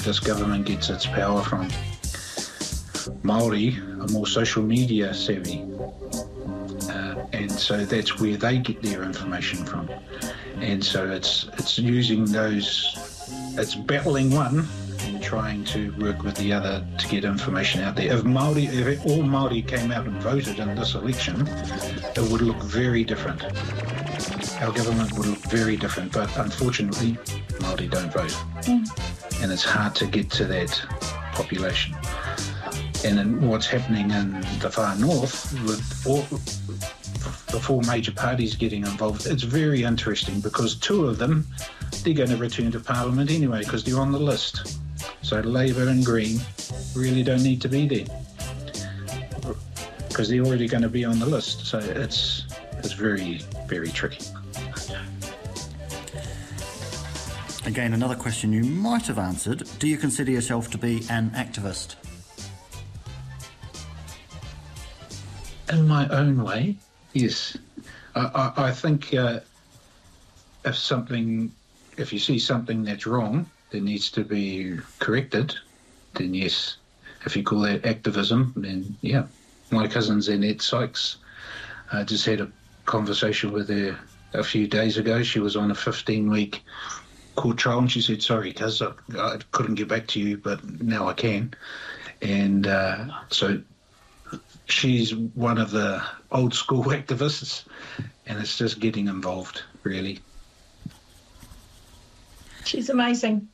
this government gets its power from. Māori are more social media savvy, and so that's where they get their information from. And so it's using those, it's battling one and trying to work with the other to get information out there. If all Māori came out and voted in this election, it would look very different. Our government would look very different, but unfortunately, Māori don't vote. And it's hard to get to that population. And in what's happening in the far north, with all the four major parties getting involved, it's very interesting because two of them, they're going to return to Parliament anyway because they're on the list. So Labour and Green really don't need to be there because they're already going to be on the list. So it's very, very tricky. Again, another question you might have answered. Do you consider yourself to be an activist? In my own way, yes. I think if you see something that's wrong that needs to be corrected, then yes. If you call that activism, then yeah. My cousin Zanette Sykes, I just had a conversation with her a few days ago. She was on a 15-week court trial and she said, sorry, cuz I couldn't get back to you, but now I can. And so she's one of the old school activists, and it's just getting involved, really. She's amazing.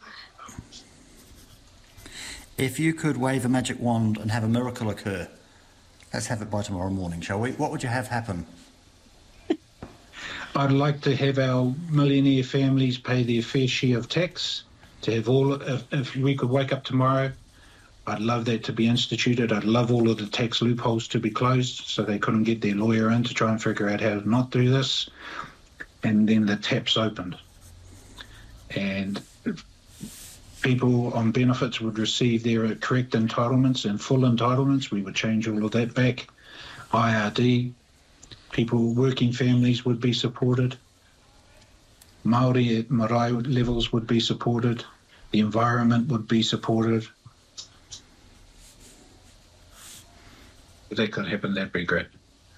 If you could wave a magic wand and have a miracle occur, let's have it by tomorrow morning, shall we? What would you have happen? I'd like to have our millionaire families pay their fair share of tax, to have if we could wake up tomorrow, I'd love that to be instituted. I'd love all of the tax loopholes to be closed so they couldn't get their lawyer in to try and figure out how to not do this. And then the taps opened. And people on benefits would receive their correct entitlements and full entitlements. We would change all of that back. IRD, people, working families would be supported. Māori at marae levels would be supported. The environment would be supported. If that could happen, that'd be great.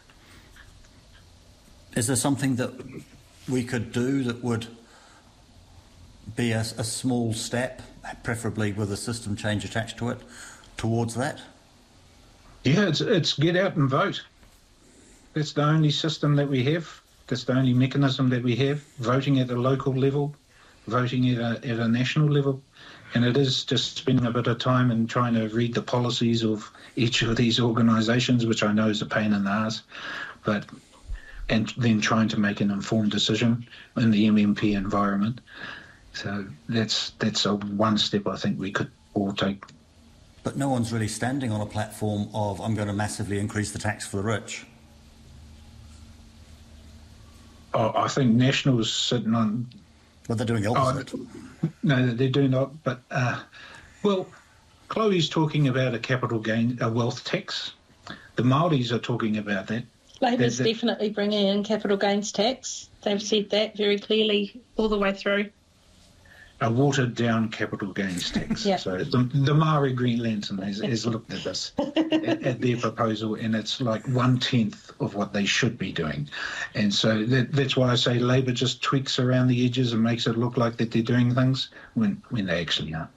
Is there something that we could do that would be a small step, preferably with a system change attached to it, towards that? Yeah, it's get out and vote. That's the only system that we have. That's the only mechanism that we have. Voting at the local level, voting at a national level. And it is just spending a bit of time and trying to read the policies of each of these organisations, which I know is a pain in the ass, and then trying to make an informed decision in the MMP environment. So that's a one step I think we could all take. But no one's really standing on a platform of, I'm going to massively increase the tax for the rich. Oh, I think National's sitting on... But they're doing the opposite. No, they're doing not. But, well, Chloe's talking about a capital gain, a wealth tax. The Māoris are talking about that. Labor's definitely bringing in capital gains tax. They've said that very clearly all the way through. A watered-down capital gains tax. Yeah. So the Maori Green Lantern has looked at this, at their proposal, and it's like 1/10 of what they should be doing. And so that's why I say Labor just tweaks around the edges and makes it look like that they're doing things when they actually aren't.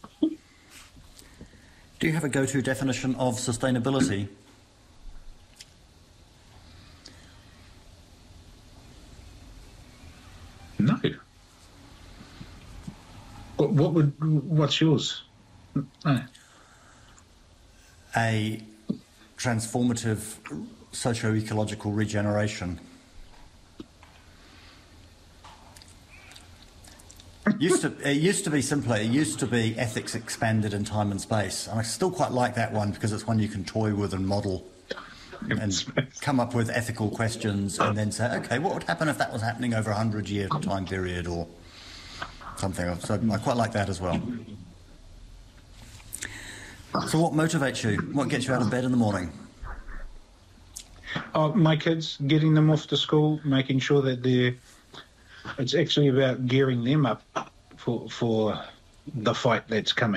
Do you have a go-to definition of sustainability? No. What's yours? No. A transformative socio-ecological regeneration. It used to be simpler. It used to be ethics expanded in time and space. And I still quite like that one because it's one you can toy with and model and come up with ethical questions and then say, okay, what would happen if that was happening over a 100-year time period or something? So I quite like that as well. So what motivates you? What gets you out of bed in the morning? My kids, getting them off to school, making sure that it's actually about gearing them up for the fight that's coming.